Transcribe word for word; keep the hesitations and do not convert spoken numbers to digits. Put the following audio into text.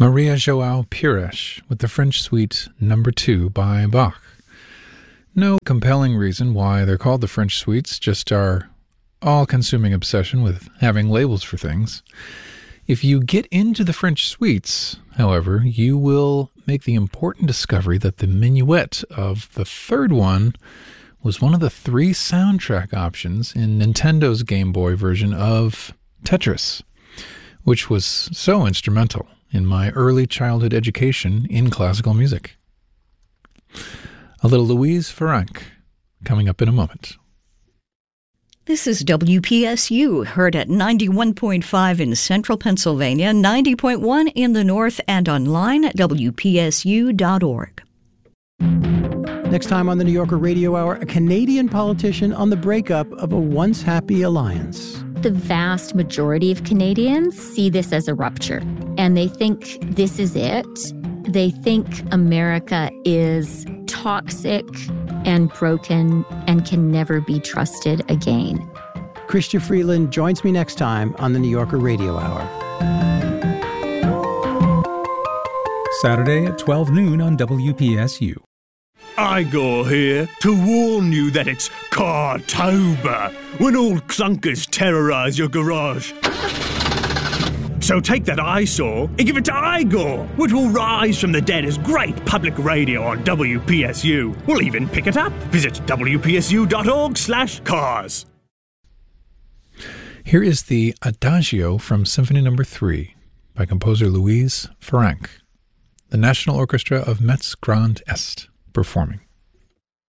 Maria João Pires with the French Suite Number two by Bach. No compelling reason why they're called the French Suites, just our all-consuming obsession with having labels for things. If you get into the French Suites, however, you will make the important discovery that the minuet of the third one was one of the three soundtrack options in Nintendo's Game Boy version of Tetris, which was so instrumental in my early childhood education in classical music. A little Louise Farrenc coming up in a moment. This is W P S U, heard at ninety-one point five in central Pennsylvania, ninety point one in the north, and online at W P S U dot org. Next time on the New Yorker Radio Hour, a Canadian politician on the breakup of a once happy alliance. The vast majority of Canadians see this as a rupture, and they think this is it. They think America is toxic and broken and can never be trusted again. Chrystia Freeland joins me next time on the New Yorker Radio Hour. Saturday at twelve noon on W P S U. Igor here to warn you that it's Cartober, when all clunkers terrorise your garage. So take that eyesore and give it to Igor, which will rise from the dead as great public radio on W P S U. We'll even pick it up. Visit W P S U dot org slash cars. Here is the Adagio from Symphony Number three by composer Louise Farrenc, the National Orchestra of Metz Grand Est performing.